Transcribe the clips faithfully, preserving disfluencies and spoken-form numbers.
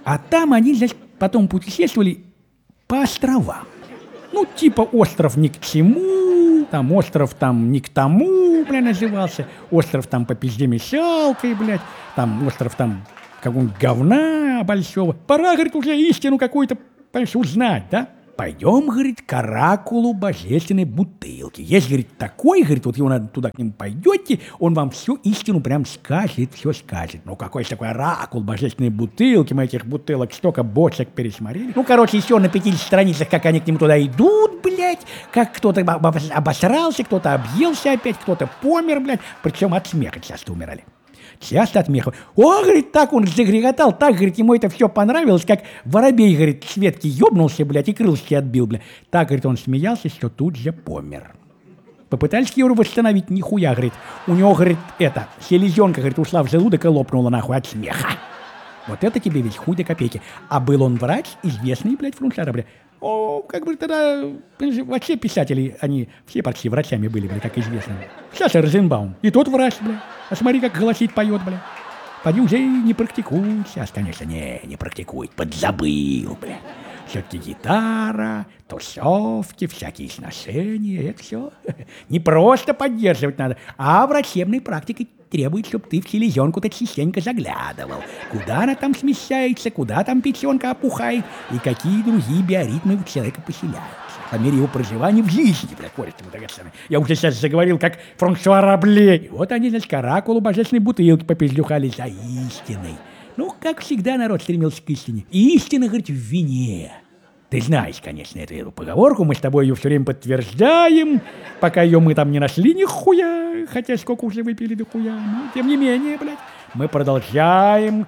А там они, значит, потом путешествовали по островам. Ну, типа остров ни к чему, там остров там ни к тому, бля, назывался, остров там по пизде мешалкой, блядь, там остров там какого-нибудь говна большого. Пора, говорит, уже истину какую-то, понимаешь, узнать, да? Пойдем, говорит, к оракулу божественной бутылки. Есть, говорит, такой, говорит, вот его надо туда к нему пойдете, он вам всю истину прям скажет, все скажет. Ну, какой же такой оракул божественной бутылки, мы этих бутылок столько бочек пересмотрели. Ну, короче, еще на пятидесяти страницах, как они к нему туда идут, блядь, как кто-то обосрался, кто-то объелся опять, кто-то помер, блядь, причем от смеха часто умирали. Часто от смеха. О, говорит, так он загреготал, так, говорит, ему это все понравилось, как воробей, говорит, с ветки ёбнулся, блядь, и крылышки отбил, блядь. Так, говорит, он смеялся, что тут же помер. Попытались его восстановить, нихуя, говорит. У него, говорит, это, селезенка, говорит, ушла в желудок и лопнула нахуй от смеха. Вот это тебе ведь хуй до копейки. А был он врач, известный, блядь, фрунчара, блядь. О, как бы тогда, вообще писатели, они все почти врачами были, блядь, как известно. Сейчас Розенбаум, и тот врач, блядь. А смотри, как голосит, поет, блядь. Поди уже не практикуй, сейчас, конечно, не, не практикует, подзабыл, блядь. Все-таки гитара, тусовки, всякие сношения, это все не просто поддерживать надо, а врачебной практикой требует, чтобы ты в селезенку-то частенько заглядывал. Куда она там смещается, куда там печенка опухает, и какие другие биоритмы у человека поселяются. По мере его проживания в жизни, блядь, корень ему драгоценный. Я уже сейчас заговорил, как Франсуа Рабле. И вот они, значит, к оракулу божественной бутылки попизлюхали за истиной. Ну, как всегда, народ стремился к истине. И истина, говорит, в вине. Ты знаешь, конечно, эту, эту поговорку, мы с тобой ее все время подтверждаем, пока ее мы там не нашли нихуя, хотя сколько уже выпили дохуя, но тем не менее, блядь, мы продолжаем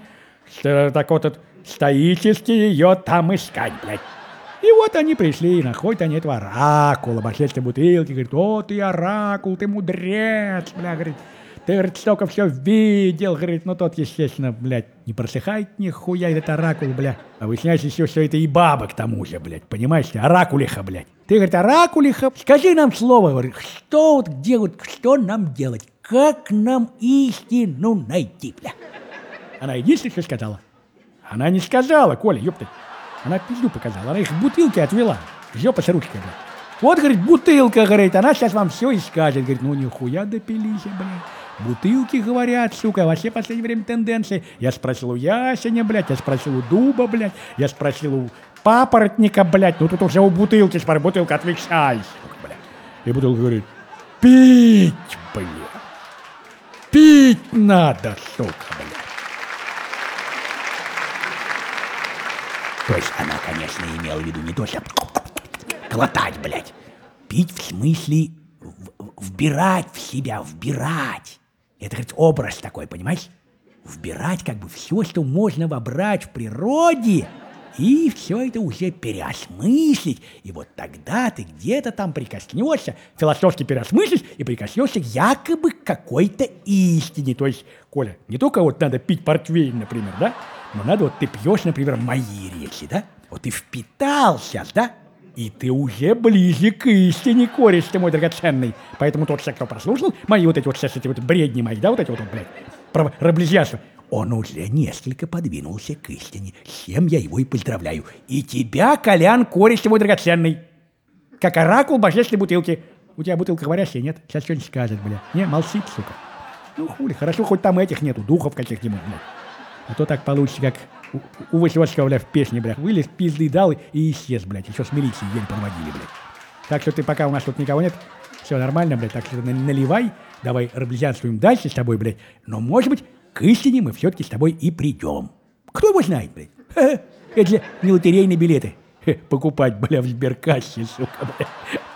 так вот стоически ее там искать, блядь. И вот они пришли, и находят они этого оракула, божественной бутылки, говорит, о, ты оракул, ты мудрец, бля, говорит, ты, говорит, столько все видел, говорит, ну тот, естественно, блядь, не просыхает нихуя этот оракул, бля. А выясняется еще, что это и баба к тому же, блядь, понимаешь, оракулиха, блядь. Ты, говорит, оракулиха, скажи нам слово, говорит, что вот, где вот, что нам делать, как нам истину найти, бля. Она единственное, что сказала. Она не сказала, Коля, ёпта. Она пизду показала, она их в бутылке отвела, жопа с ручкой, блядь. Вот, говорит, бутылка, говорит, она сейчас вам все и скажет, говорит, ну нихуя допились, блядь. Бутылки, говорят, сука, вообще в последнее время тенденции. Я спросил у ясеня, блядь, я спросил у дуба, блядь, я спросил у папоротника, блядь, ну тут уже у бутылки, спор, бутылка, отвечай, сука, блядь. И бутылка говорит, пить, блядь, пить надо, сука, блядь. То есть она, конечно, имела в виду не то, что глотать, блядь, пить в смысле вбирать в себя, вбирать. Это, говорит, образ такой, понимаешь? Вбирать как бы все, что можно вобрать в природе, и все это уже переосмыслить. И вот тогда ты где-то там прикоснешься, философски переосмыслишь, и прикоснешься якобы к какой-то истине. То есть, Коля, не только вот надо пить портвейн, например, да? Но надо вот ты пьешь, например, мои речи, да? Вот ты впитал сейчас, да? И ты уже ближе к истине, кореш ты мой драгоценный. Поэтому тот человек, кто прослушал мои вот эти вот сейчас эти вот бредни мои, да, вот эти вот, блядь, про раблезианство, он уже несколько подвинулся к истине. С чем я его и поздравляю. И тебя, Колян, кореш ты мой драгоценный. Как оракул божественной бутылки. У тебя бутылка говорящая, нет? Сейчас что-нибудь скажет, бля. Не, молчит, сука. Ну, хули, хорошо, хоть там этих нету, духов каких-нибудь, блядь. А то так получится, как у, у Василевского, бля, в песне, бля, вылез, пизды дал и исчез, блядь. Еще с милицией еле проводили, блядь. Так что ты, пока у нас тут никого нет, все нормально, блядь, так что наливай, давай раблезианствуем дальше с тобой, блядь. Но, может быть, к истине мы все-таки с тобой и придем. Кто его знает, блядь? Ха-ха. Это же не лотерейные билеты. Ха, покупать, бля, в сберкассе, сука, бля.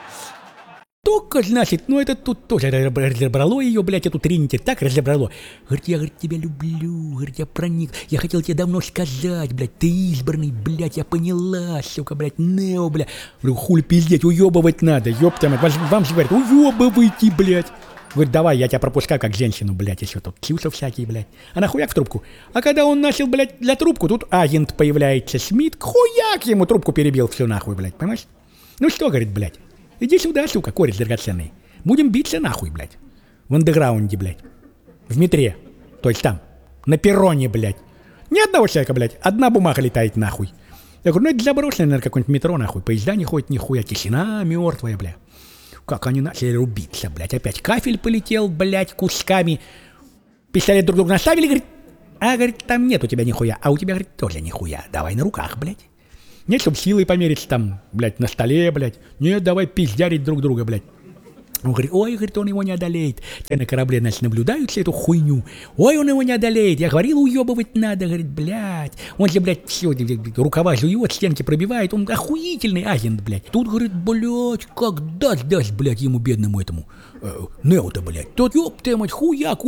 Только, значит, ну это тут тоже разобрало ее, блядь, эту Тринити так разобрало. Говорит, я, говорит, тебя люблю, говорит, я проник, я хотел тебе давно сказать, блядь, ты избранный, блядь, я поняла, сука, блядь, нео, блядь. Говорю, хули пиздеть, уебывать надо, ёпта, вам же говорят, уебывайте, блядь. Говорит, давай, я тебя пропускаю как женщину, блядь, еще тут чувства всякие, блядь. А нахуяк в трубку. А когда он начал, блядь, для трубку, тут агент появляется, Смит, хуяк ему трубку перебил, все нахуй, блядь, понимаешь? Ну что, говорит, блядь. Иди сюда, сука, кореш драгоценный. Будем биться нахуй, блядь. В андеграунде, блядь. В метре. То есть там. На перроне, блядь. Ни одного человека, блядь. Одна бумага летает нахуй. Я говорю, ну это заброшенное, наверное, какое-нибудь метро, нахуй. Поезда не ходят, нихуя. Тишина мертвая, бля. Как они начали рубиться, блядь. Опять кафель полетел, блядь, кусками. Пистолет друг друга наставили, говорит. А, говорит, там нет у тебя нихуя. А у тебя, говорит, тоже нихуя. Давай на руках, блядь. Нет, чтобы силой помериться там, блядь, на столе, блядь. Нет, давай пиздярить друг друга, блядь. Он говорит, ой, говорит, он его не одолеет. Я на корабле, значит, наблюдаю всю эту хуйню. Ой, он его не одолеет. Я говорил, уебывать надо. Говорит, блядь. Он же, блядь, все, рукава жует, стенки пробивает. Он охуительный агент, блядь. Тут, говорит, блядь, как даст, даст, блядь, ему бедному этому. Э, Нео-то, блядь. Тот, ёб ты мать, хуяк,